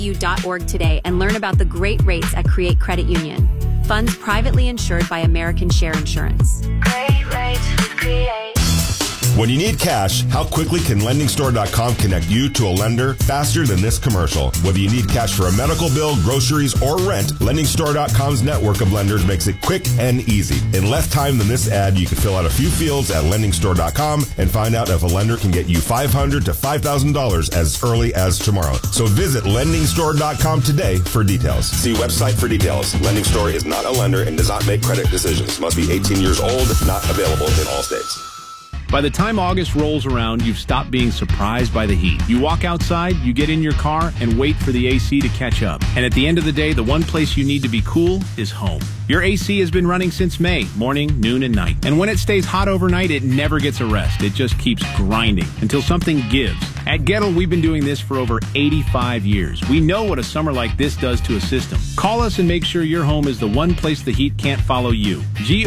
CreateU.org today and learn about the great rates at Create Credit Union. Funds privately insured by American Share Insurance. Great rates with Create. When you need cash, how quickly can LendingStore.com connect you to a lender faster than this commercial? Whether you need cash for a medical bill, groceries, or rent, LendingStore.com's network of lenders makes it quick and easy. In less time than this ad, you can fill out a few fields at LendingStore.com and find out if a lender can get you $500 to $5,000 as early as tomorrow. So visit LendingStore.com today for details. See website for details. Lending Store is not a lender and does not make credit decisions. Must be 18 years old, not available in all states. By the time August rolls around, you've stopped being surprised by the heat. You walk outside, you get in your car, and wait for the AC to catch up. And at the end of the day, the one place you need to be cool is home. Your AC has been running since May, morning, noon, and night. And when it stays hot overnight, it never gets a rest. It just keeps grinding until something gives. At Gettle, we've been doing this for over 85 years. We know what a summer like this does to a system. Call us and make sure your home is the one place the heat can't follow you.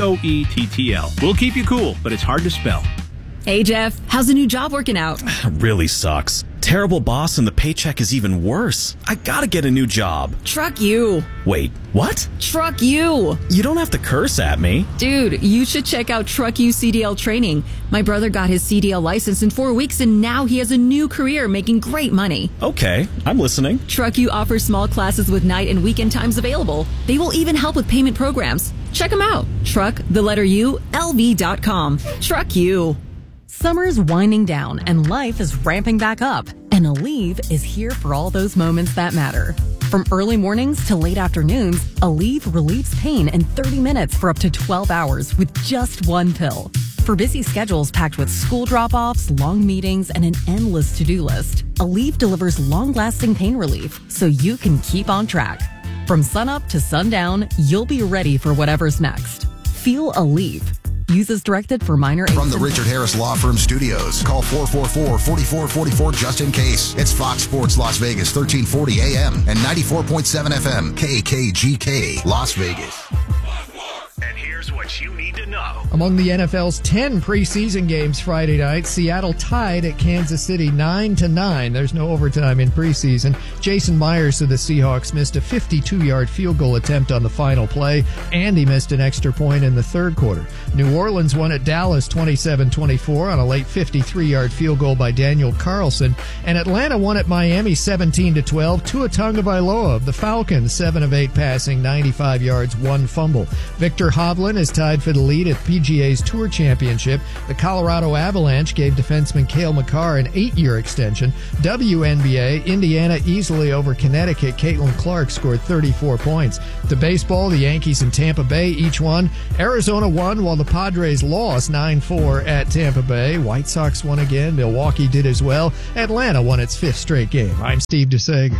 GOETTL. We'll keep you cool, but it's hard to spell. Hey, Jeff, how's the new job working out? Really sucks. Terrible boss and the paycheck is even worse. I gotta get a new job. Truck you. Wait, what? Truck you. You don't have to curse at me. Dude, you should check out Truck You CDL training. My brother got his CDL license in 4 weeks and now he has a new career making great money. Okay, I'm listening. Truck You offers small classes with night and weekend times available. They will even help with payment programs. Check them out. Truck, the letter U, LV.com. Truck You. Summer's winding down and life is ramping back up. And Aleve is here for all those moments that matter. From early mornings to late afternoons, Aleve relieves pain in 30 minutes for up to 12 hours with just one pill. For busy schedules packed with school drop-offs, long meetings, and an endless to-do list, Aleve delivers long-lasting pain relief so you can keep on track. From sunup to sundown, you'll be ready for whatever's next. Feel Aleve. Use as directed for minor From the Richard Harris Law Firm Studios, call 444-4444 just in case. It's Fox Sports Las Vegas, 1340 AM and 94.7 FM, KKGK, Las Vegas. And here's what you need to know. Among the NFL's 10 preseason games Friday night, Seattle tied at Kansas City 9-9. There's no overtime in preseason. Jason Myers of the Seahawks missed a 52-yard field goal attempt on the final play, and he missed an extra point in the third quarter. New Orleans won at Dallas 27-24 on a late 53-yard field goal by Daniel Carlson, and Atlanta won at Miami 17-12. Tua Tagovailoa of the Falcons, 7 of 8 passing, 95 yards, 1 fumble. Victor Hovland is tied for the lead at PGA's Tour Championship. The Colorado Avalanche gave defenseman Cale Makar an 8-year extension. WNBA, Indiana easily over Connecticut. Caitlin Clark scored 34 points. To baseball, the Yankees and Tampa Bay each won. Arizona won while the Padres lost 9-4 at Tampa Bay. White Sox won again. Milwaukee did as well. Atlanta won its 5th straight game. I'm Steve DeSager.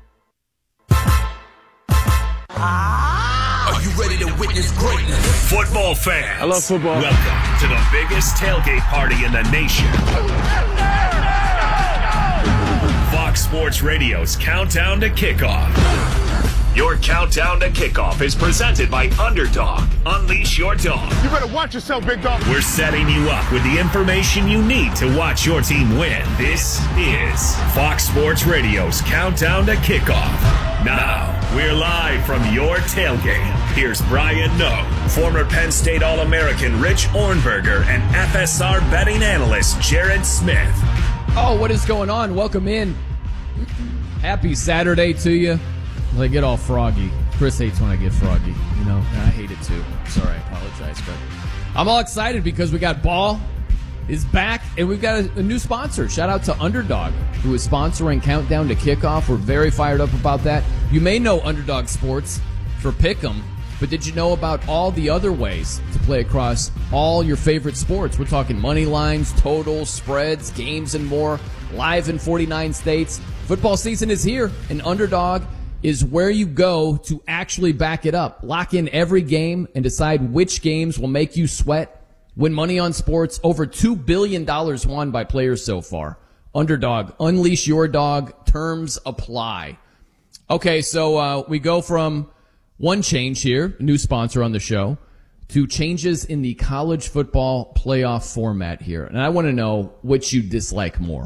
Are you ready to witness greatness? Football fans. I love football. Welcome to the biggest tailgate party in the nation. Fox Sports Radio's Countdown to Kickoff. Your Countdown to Kickoff is presented by Underdog. Unleash your dog. You better watch yourself, big dog. We're setting you up with the information you need to watch your team win. This is Fox Sports Radio's Countdown to Kickoff. Now, we're live from your tailgate. Here's Brian Noe, former Penn State All-American Rich Ornberger, and FSR betting analyst Jared Smith. Oh, what is going on? Welcome in. Happy Saturday to you. I get all froggy. Chris hates when I get froggy, you know, and I hate it too. Sorry, I apologize, but I'm all excited because we got Ball is back, and we've got a new sponsor. Shout out to Underdog, who is sponsoring Countdown to Kickoff. We're very fired up about that. You may know Underdog Sports for Pick'em, but did you know about all the other ways to play across all your favorite sports? We're talking money lines, totals, spreads, games, and more, live in 49 states. Football season is here, and Underdog is where you go to actually back it up. Lock in every game and decide which games will make you sweat. Win money on sports. Over $2 billion won by players so far. Underdog. Unleash your dog. Terms apply. Okay, so we go from one change here, new sponsor on the show, to changes in the college football playoff format here. And I want to know which you dislike more.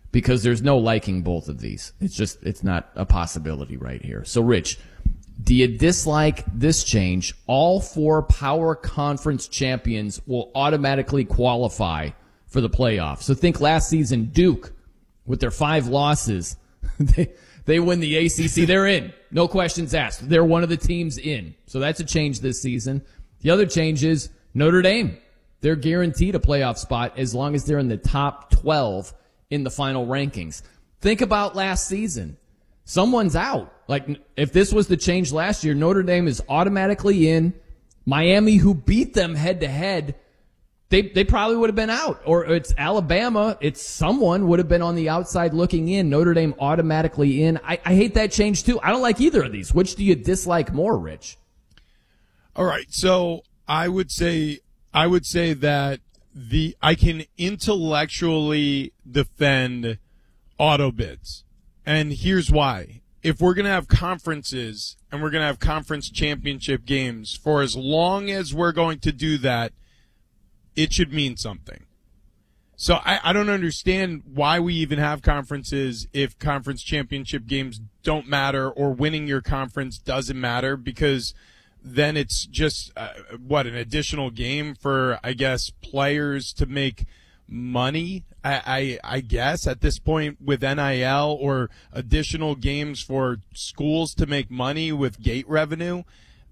because there's no liking both of these. It's not a possibility right here. So, Rich, do you dislike this change? All 4 power conference champions will automatically qualify for the playoffs. So think last season, Duke, with their 5 losses, they win the ACC. They're in. No questions asked. They're one of the teams in. So that's a change this season. The other change is Notre Dame. They're guaranteed a playoff spot as long as they're in the top 12 in the final rankings. Think about last season. Someone's out. Like, if this was the change last year, Notre Dame is automatically in. Miami, who beat them head-to-head, they probably would have been out. Or it's Alabama. It's someone would have been on the outside looking in. Notre Dame automatically in. I hate that change, too. I don't like either of these. Which do you dislike more, Rich? All right, so I would say that I can intellectually defend auto bids. And here's why. If we're going to have conferences and we're going to have conference championship games, for as long as we're going to do that, it should mean something. So I don't understand why we even have conferences if conference championship games don't matter or winning your conference doesn't matter, because then it's just, an additional game for, I guess, players to make money, I guess, at this point with NIL, or additional games for schools to make money with gate revenue.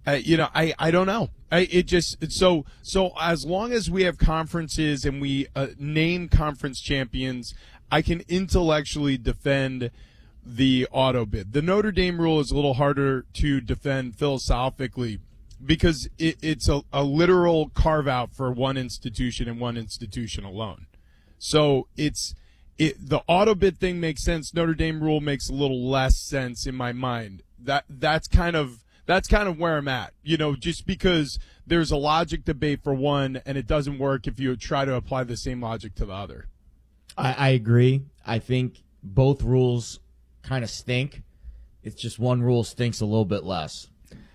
I don't know. So as long as we have conferences and we name conference champions, I can intellectually defend the auto bid. The Notre Dame rule is a little harder to defend philosophically because it's a literal carve out for one institution and one institution alone. So the auto bid thing makes sense. Notre Dame rule makes a little less sense in my mind. That's kind of where I'm at, just because there's a logic debate for one and it doesn't work if you try to apply the same logic to the other. I agree. I think both rules kind of stink. It's just one rule stinks a little bit less.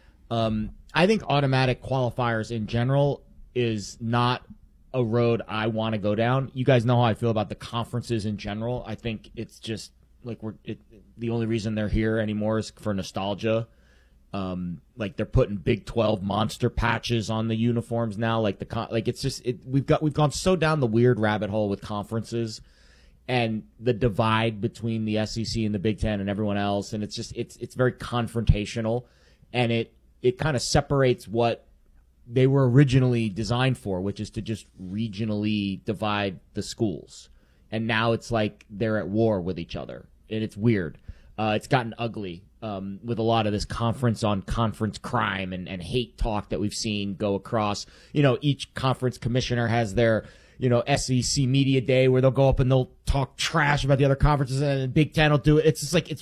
I think automatic qualifiers in general is not a road I want to go down. You guys know how I feel about the conferences in general. I think it's just like the only reason they're here anymore is for nostalgia. Like they're putting Big 12 monster patches on the uniforms now. We've gone so down the weird rabbit hole with conferences and the divide between the SEC and the Big Ten and everyone else, and it's very confrontational, and it kind of separates what they were originally designed for, which is to just regionally divide the schools. And now it's like they're at war with each other, and it's weird. It's gotten ugly with a lot of this conference on conference crime and hate talk that we've seen go across. Each conference commissioner has their SEC media day where they'll go up and they'll talk trash about the other conferences, and Big Ten will do it. It's just like it's